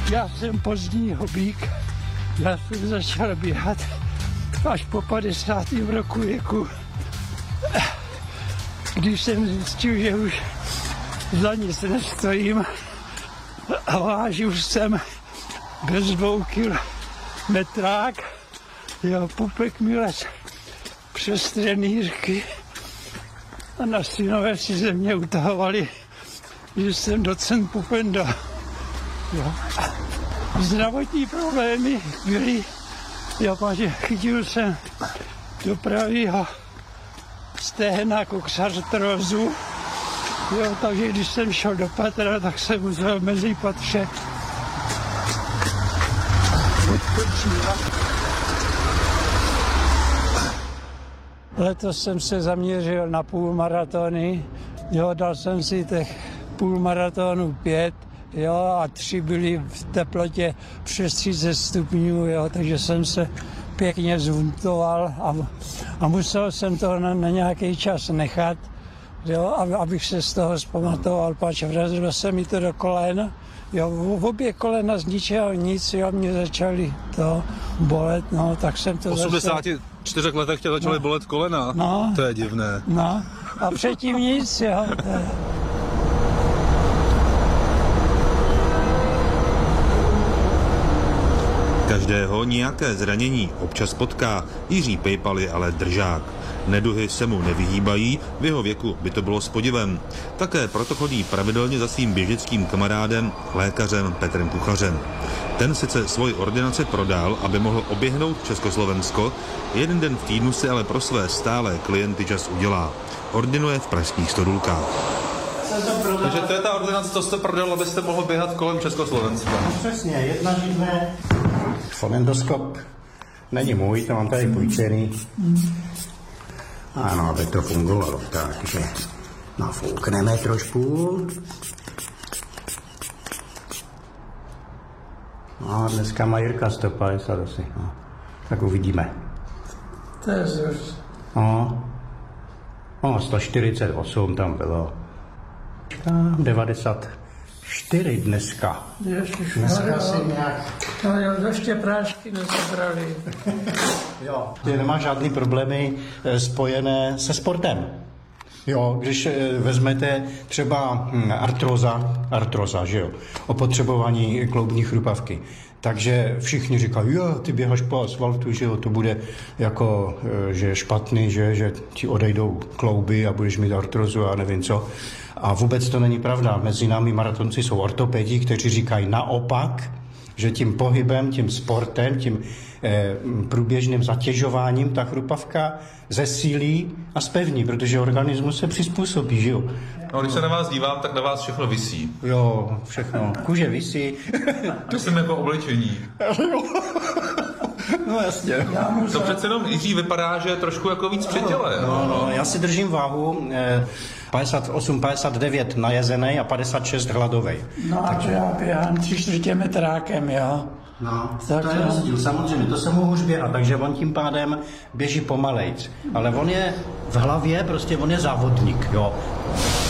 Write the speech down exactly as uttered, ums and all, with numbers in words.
Já jsem pozdní hobík, já jsem začal běhat až po padesátém roku věku, když jsem zjistil, že už za nic nestojím a vážil jsem bez dvou kil metrák, jeho pupek mi les přes trenýrky a na synové si ze mě utahovali, že jsem docent Pupenda. Jo. Zdravotní problémy byly, jakože chytil jsem do pravého stehna koksartrózu, jo, takže když jsem šel do patra, tak jsem musel mezi patře odpočívat. Letos jsem se zaměřil na půlmaratony, jo, dal jsem si těch půlmaratonů pět, jo, a tři byly v teplotě přes třicet stupňů, jo, takže jsem se pěkně zuntoval a, a musel jsem to na, na nějaký čas nechat, jo, abych se z toho zpamatoval, pač vrazilo se mi to do kolen, jo, v obě kolena z ničeho nic, jo, mě začaly to bolet, no, tak jsem to V osmdesáti čtyřech zase... letech tě začaly no. bolet kolena, no, to je divné. No, a předtím nic, jo. Každého nějaké zranění občas potká, Jiří Pejpal je ale držák. Neduhy se mu nevyhýbají, v jeho věku by to bylo s podivem. Také proto chodí pravidelně za svým běžeckým kamarádem, lékařem Petrem Kuchařem. Ten sice svoji ordinaci prodal, aby mohl oběhnout Československo, jeden den v týdnu si ale pro své stálé klienty čas udělá. Ordinuje v pražských Stodulkách. Takže to je ta ordinace, co jste prodal, abyste mohl běhat kolem Československa. No, přesně, jedna židle. Fonendoskop není můj, to mám tady půjčený. Ano, aby to fungovalo, takže nafoukneme trošku. No, dneska má Jirka sto padesát asi, no. Tak uvidíme. To je zůst. No, no, sto čtyřicet osm tam bylo. devadesát čtyři dneska. Ježiš, Dneska si nějak... No jo, ještě prášky nezabrali. Jo, ty nemáš žádný problémy spojené se sportem. Jo, když vezmete třeba artroza, artroza, že jo, opotřebování kloubní chrupavky, takže všichni říkají, jo, ty běhaš po asfaltu, že jo, to bude jako, že je špatný, že, že ti odejdou klouby a budeš mít artrozu a nevím co. A vůbec to není pravda. Mezi námi maratonci jsou ortopedi, kteří říkají naopak, že tím pohybem, tím sportem, tím eh, průběžným zatěžováním ta chrupavka zesílí a zpevní, protože organismus se přizpůsobí, že jo. No, když se na vás dívám, tak na vás všechno visí. Jo, všechno. Kůže visí. To jsem jako oblečení. No jasně. To přece jenom Jiří vypadá, že je trošku jako víc při těle. No, no, já si držím váhu eh, padesát osm padesát devět najezenej a padesát šest hladovej. No a to já běhám tři čtvrtě metrákem, jo. No, tak to je rozdíl, samozřejmě, to se mohu už běhat, takže on tím pádem běží pomalejc. Ale on je v hlavě, prostě on je závodník, jo.